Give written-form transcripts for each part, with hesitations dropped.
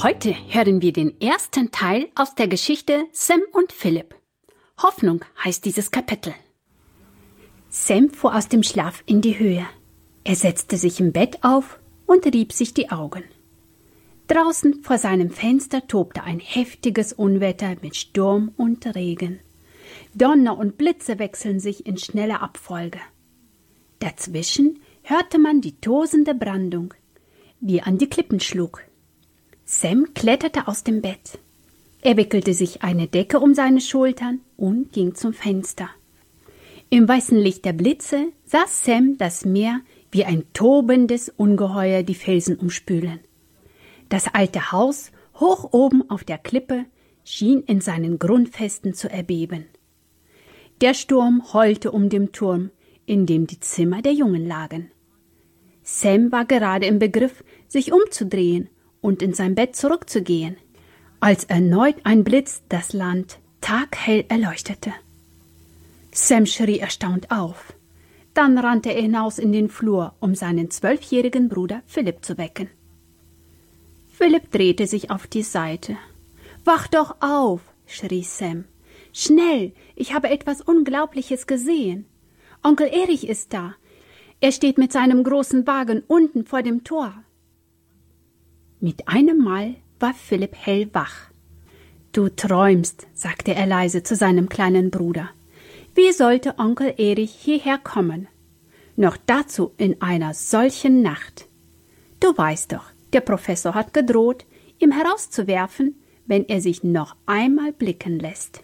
Heute hören wir den ersten Teil aus der Geschichte Sam und Philipp. Hoffnung heißt dieses Kapitel. Sam fuhr aus dem Schlaf in die Höhe. Er setzte sich im Bett auf und rieb sich die Augen. Draußen vor seinem Fenster tobte ein heftiges Unwetter mit Sturm und Regen. Donner und Blitze wechseln sich in schneller Abfolge. Dazwischen hörte man die tosende Brandung, die an die Klippen schlug. Sam kletterte aus dem Bett. Er wickelte sich eine Decke um seine Schultern und ging zum Fenster. Im weißen Licht der Blitze sah Sam das Meer wie ein tobendes Ungeheuer die Felsen umspülen. Das alte Haus, hoch oben auf der Klippe, schien in seinen Grundfesten zu erbeben. Der Sturm heulte um den Turm, in dem die Zimmer der Jungen lagen. Sam war gerade im Begriff, sich umzudrehen und in sein Bett zurückzugehen, als erneut ein Blitz das Land taghell erleuchtete. Sam schrie erstaunt auf. Dann rannte er hinaus in den Flur, um seinen 12-jährigen Bruder Philipp zu wecken. Philipp drehte sich auf die Seite. »Wach doch auf«, schrie Sam. »Schnell, ich habe etwas Unglaubliches gesehen. Onkel Erich ist da. Er steht mit seinem großen Wagen unten vor dem Tor.« Mit einem Mal war Philipp hellwach. »Du träumst«, sagte er leise zu seinem kleinen Bruder. »Wie sollte Onkel Erich hierher kommen? Noch dazu in einer solchen Nacht. Du weißt doch, der Professor hat gedroht, ihn herauszuwerfen, wenn er sich noch einmal blicken lässt.«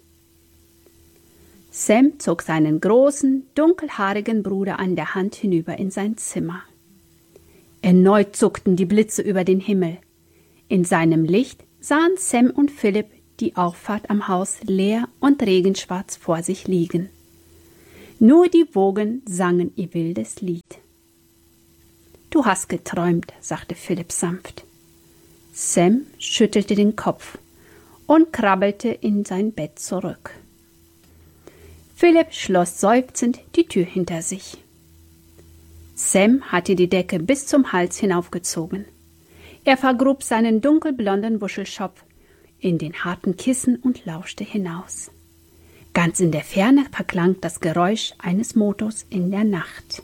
Sam zog seinen großen, dunkelhaarigen Bruder an der Hand hinüber in sein Zimmer. Erneut zuckten die Blitze über den Himmel. In seinem Licht sahen Sam und Philipp die Auffahrt am Haus leer und regenschwarz vor sich liegen. Nur die Wogen sangen ihr wildes Lied. »Du hast geträumt«, sagte Philipp sanft. Sam schüttelte den Kopf und krabbelte in sein Bett zurück. Philipp schloss seufzend die Tür hinter sich. Sam hatte die Decke bis zum Hals hinaufgezogen. Er vergrub seinen dunkelblonden Wuschelschopf in den harten Kissen und lauschte hinaus. Ganz in der Ferne verklang das Geräusch eines Motors in der Nacht.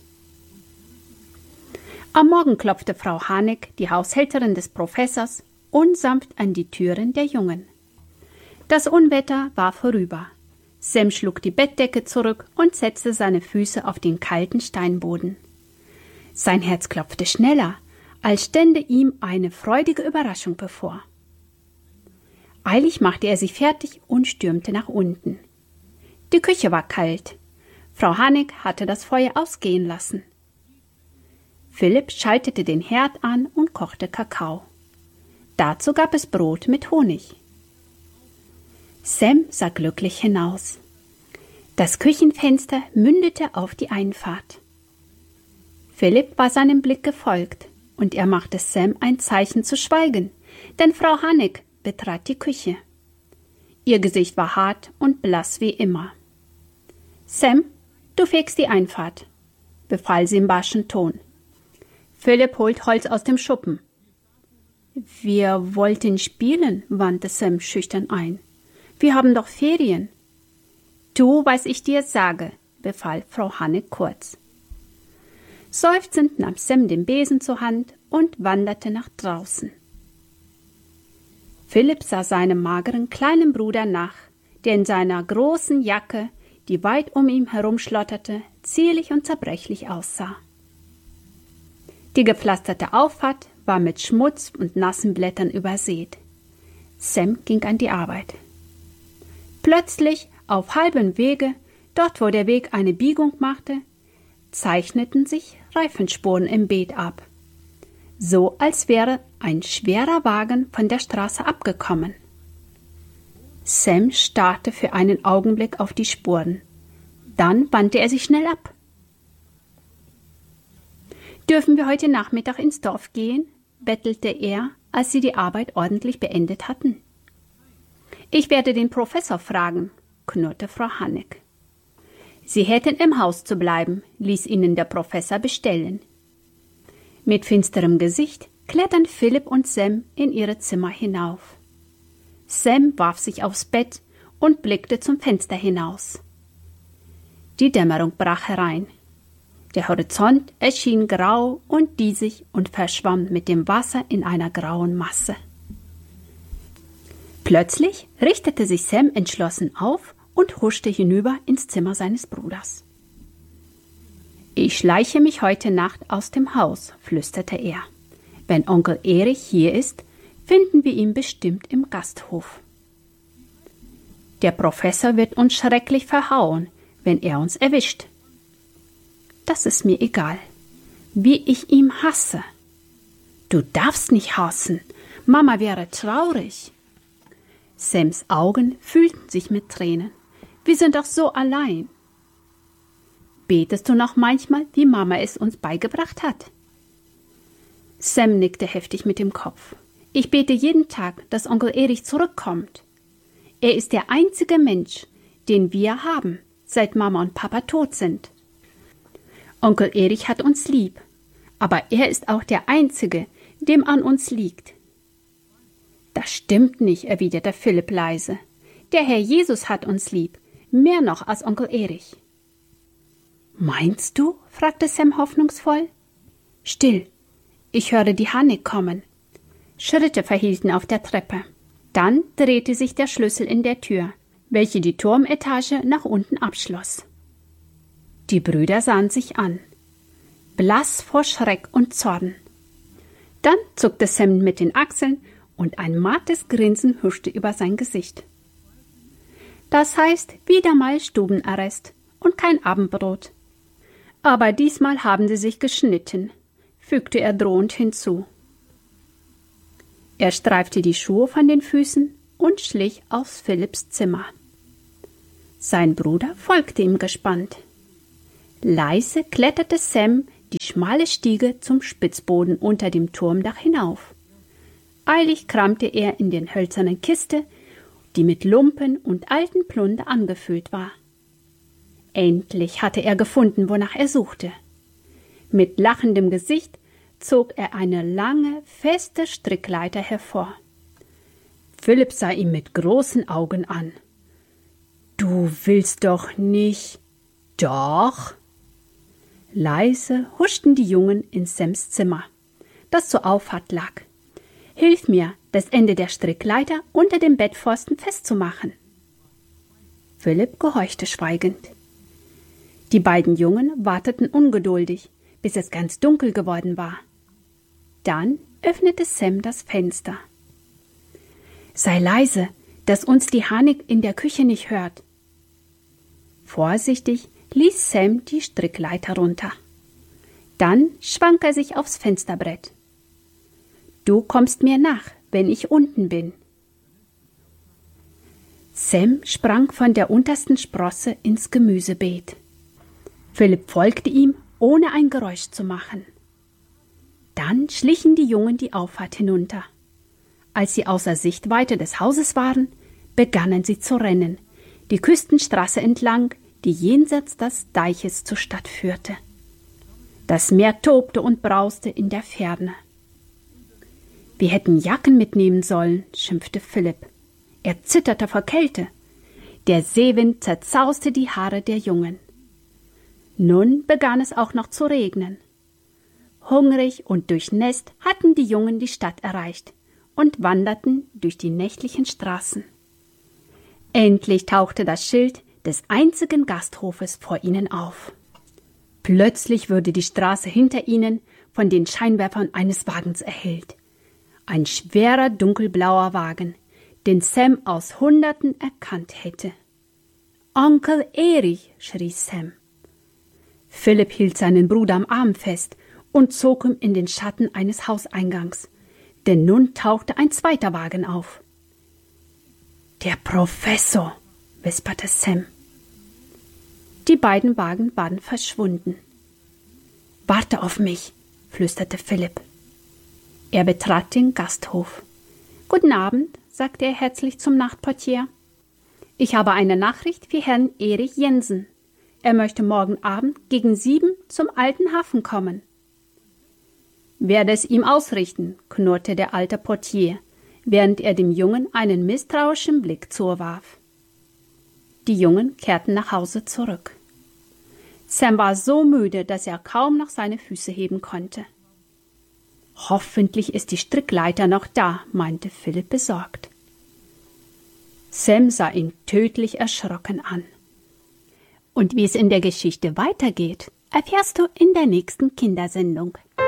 Am Morgen klopfte Frau Haneck, die Haushälterin des Professors, unsanft an die Türen der Jungen. Das Unwetter war vorüber. Sam schlug die Bettdecke zurück und setzte seine Füße auf den kalten Steinboden. Sein Herz klopfte schneller, als stände ihm eine freudige Überraschung bevor. Eilig machte er sich fertig und stürmte nach unten. Die Küche war kalt. Frau Haneck hatte das Feuer ausgehen lassen. Philipp schaltete den Herd an und kochte Kakao. Dazu gab es Brot mit Honig. Sam sah glücklich hinaus. Das Küchenfenster mündete auf die Einfahrt. Philipp war seinem Blick gefolgt, und er machte Sam ein Zeichen zu schweigen, denn Frau Haneck betrat die Küche. Ihr Gesicht war hart und blass wie immer. »Sam, du fegst die Einfahrt«, befahl sie im barschen Ton. »Philipp holt Holz aus dem Schuppen.« »Wir wollten spielen«, wandte Sam schüchtern ein. »Wir haben doch Ferien.« »Tu, was ich dir sage«, befahl Frau Haneck kurz. Seufzend nahm Sam den Besen zur Hand und wanderte nach draußen. Philipp sah seinem mageren kleinen Bruder nach, der in seiner großen Jacke, die weit um ihn herumschlotterte, zierlich und zerbrechlich aussah. Die gepflasterte Auffahrt war mit Schmutz und nassen Blättern übersät. Sam ging an die Arbeit. Plötzlich, auf halbem Wege, dort wo der Weg eine Biegung machte, zeichneten sich Reifenspuren im Beet ab, so als wäre ein schwerer Wagen von der Straße abgekommen. Sam starrte für einen Augenblick auf die Spuren. Dann wandte er sich schnell ab. »Dürfen wir heute Nachmittag ins Dorf gehen?« bettelte er, als sie die Arbeit ordentlich beendet hatten. »Ich werde den Professor fragen«, knurrte Frau Haneck. Sie hätten im Haus zu bleiben, ließ ihnen der Professor bestellen. Mit finsterem Gesicht klettern Philipp und Sam in ihre Zimmer hinauf. Sam warf sich aufs Bett und blickte zum Fenster hinaus. Die Dämmerung brach herein. Der Horizont erschien grau und diesig und verschwamm mit dem Wasser in einer grauen Masse. Plötzlich richtete sich Sam entschlossen auf und huschte hinüber ins Zimmer seines Bruders. »Ich schleiche mich heute Nacht aus dem Haus«, flüsterte er. »Wenn Onkel Erich hier ist, finden wir ihn bestimmt im Gasthof. Der Professor wird uns schrecklich verhauen, wenn er uns erwischt. Das ist mir egal, wie ich ihn hasse. Du darfst nicht hassen, Mama wäre traurig.« Sams Augen füllten sich mit Tränen. »Wir sind doch so allein.« »Betest du noch manchmal, wie Mama es uns beigebracht hat?« Sam nickte heftig mit dem Kopf. »Ich bete jeden Tag, dass Onkel Erich zurückkommt. Er ist der einzige Mensch, den wir haben, seit Mama und Papa tot sind. Onkel Erich hat uns lieb, aber er ist auch der Einzige, dem an uns liegt.« »Das stimmt nicht«, erwiderte Philipp leise. »Der Herr Jesus hat uns lieb, mehr noch als Onkel Erich.« »Meinst du?«, fragte Sam hoffnungsvoll. »Still, ich höre die Hanik kommen.« Schritte verhielten auf der Treppe. Dann drehte sich der Schlüssel in der Tür, welche die Turmetage nach unten abschloss. Die Brüder sahen sich an, blass vor Schreck und Zorn. Dann zuckte Sam mit den Achseln und ein mattes Grinsen huschte über sein Gesicht. »Das heißt, wieder mal Stubenarrest und kein Abendbrot. Aber diesmal haben sie sich geschnitten«, fügte er drohend hinzu. Er streifte die Schuhe von den Füßen und schlich aus Philipps Zimmer. Sein Bruder folgte ihm gespannt. Leise kletterte Sam die schmale Stiege zum Spitzboden unter dem Turmdach hinauf. Eilig kramte er in den hölzernen Kiste, die mit Lumpen und alten Plunder angefüllt war. Endlich hatte er gefunden, wonach er suchte. Mit lachendem Gesicht zog er eine lange, feste Strickleiter hervor. Philipp sah ihn mit großen Augen an. »Du willst doch nicht...« »Doch!« Leise huschten die Jungen in Sams Zimmer, das zur Auffahrt lag. »Hilf mir, das Ende der Strickleiter unter dem Bettpfosten festzumachen.« Philipp gehorchte schweigend. Die beiden Jungen warteten ungeduldig, bis es ganz dunkel geworden war. Dann öffnete Sam das Fenster. »Sei leise, dass uns die Hanik in der Küche nicht hört.« Vorsichtig ließ Sam die Strickleiter runter. Dann schwang er sich aufs Fensterbrett. »Du kommst mir nach, wenn ich unten bin.« Sam sprang von der untersten Sprosse ins Gemüsebeet. Philipp folgte ihm, ohne ein Geräusch zu machen. Dann schlichen die Jungen die Auffahrt hinunter. Als sie außer Sichtweite des Hauses waren, begannen sie zu rennen, die Küstenstraße entlang, die jenseits des Deiches zur Stadt führte. Das Meer tobte und brauste in der Ferne. »Wir hätten Jacken mitnehmen sollen«, schimpfte Philipp. Er zitterte vor Kälte. Der Seewind zerzauste die Haare der Jungen. Nun begann es auch noch zu regnen. Hungrig und durchnässt hatten die Jungen die Stadt erreicht und wanderten durch die nächtlichen Straßen. Endlich tauchte das Schild des einzigen Gasthofes vor ihnen auf. Plötzlich wurde die Straße hinter ihnen von den Scheinwerfern eines Wagens erhellt. Ein schwerer, dunkelblauer Wagen, den Sam aus Hunderten erkannt hätte. »Onkel Erich«, schrie Sam. Philipp hielt seinen Bruder am Arm fest und zog ihn in den Schatten eines Hauseingangs, denn nun tauchte ein zweiter Wagen auf. »Der Professor«, wisperte Sam. Die beiden Wagen waren verschwunden. »Warte auf mich«, flüsterte Philipp. Er betrat den Gasthof. »Guten Abend«, sagte er herzlich zum Nachtportier. »Ich habe eine Nachricht für Herrn Erich Jensen. Er möchte morgen Abend gegen 7 zum Alten Hafen kommen.« Werde es ihm ausrichten, knurrte der alte Portier, während er dem Jungen einen misstrauischen Blick zuwarf. Die Jungen kehrten nach Hause zurück. Sam war so müde, dass er kaum noch seine Füße heben konnte. »Hoffentlich ist die Strickleiter noch da«, meinte Philipp besorgt. Sam sah ihn tödlich erschrocken an. Und wie es in der Geschichte weitergeht, erfährst du in der nächsten Kindersendung.